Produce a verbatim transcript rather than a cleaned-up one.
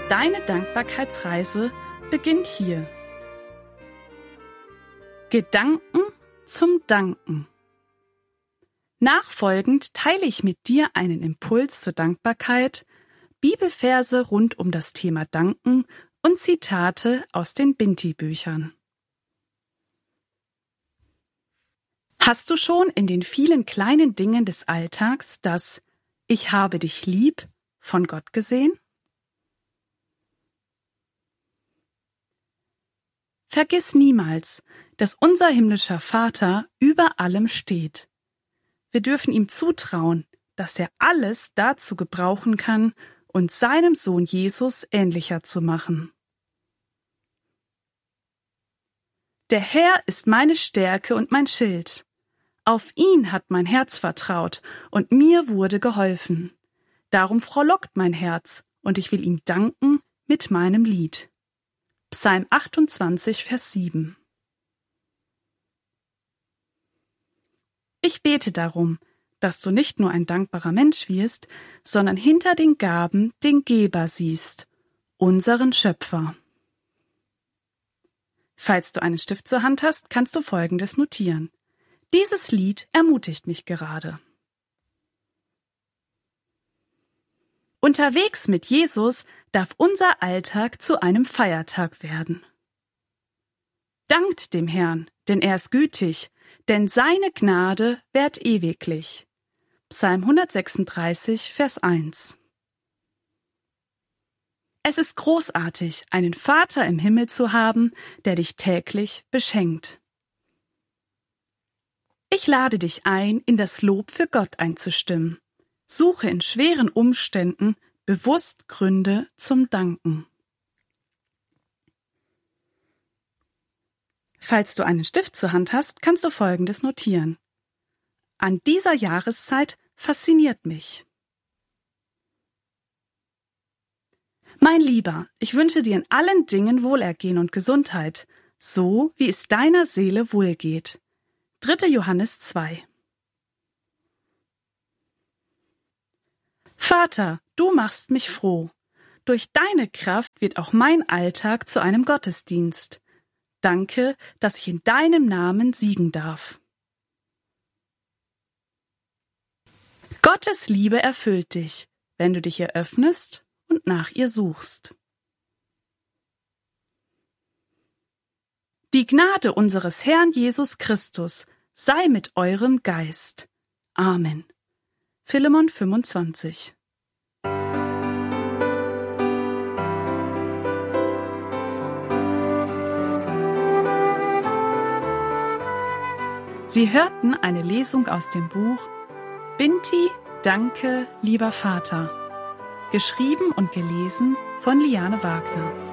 Deine Dankbarkeitsreise beginnt hier. Gedanken zum Danken. Nachfolgend teile ich mit dir einen Impuls zur Dankbarkeit, Bibelverse rund um das Thema Danken und Zitate aus den Binti-Büchern. Hast du schon in den vielen kleinen Dingen des Alltags das „Ich habe dich lieb“ von Gott gesehen? Vergiss niemals, dass unser himmlischer Vater über allem steht. Wir dürfen ihm zutrauen, dass er alles dazu gebrauchen kann, uns seinem Sohn Jesus ähnlicher zu machen. Der Herr ist meine Stärke und mein Schild. Auf ihn hat mein Herz vertraut, und mir wurde geholfen. Darum frohlockt mein Herz, und ich will ihm danken mit meinem Lied. Psalm achtundzwanzig, Vers sieben. Ich bete darum, dass du nicht nur ein dankbarer Mensch wirst, sondern hinter den Gaben den Geber siehst, unseren Schöpfer. Falls du einen Stift zur Hand hast, kannst du Folgendes notieren. Dieses Lied ermutigt mich gerade. Unterwegs mit Jesus darf unser Alltag zu einem Feiertag werden. Dankt dem Herrn, denn er ist gütig, denn seine Gnade währt ewiglich. Psalm hundertsechsunddreißig, Vers eins. Es ist großartig, einen Vater im Himmel zu haben, der dich täglich beschenkt. Ich lade dich ein, in das Lob für Gott einzustimmen. Suche in schweren Umständen bewusst Gründe zum Danken. Falls du einen Stift zur Hand hast, kannst du Folgendes notieren. An dieser Jahreszeit fasziniert mich. Mein Lieber, ich wünsche dir in allen Dingen Wohlergehen und Gesundheit, so wie es deiner Seele wohlgeht. dritter Johannes zwei. Vater, du machst mich froh. Durch deine Kraft wird auch mein Alltag zu einem Gottesdienst. Danke, dass ich in deinem Namen siegen darf. Gottes Liebe erfüllt dich, wenn du dich ihr öffnest und nach ihr suchst. Die Gnade unseres Herrn Jesus Christus sei mit eurem Geist. Amen. Philemon fünfundzwanzig. Sie hörten eine Lesung aus dem Buch Binti, Danke, lieber Vater, geschrieben und gelesen von Liane Wagner.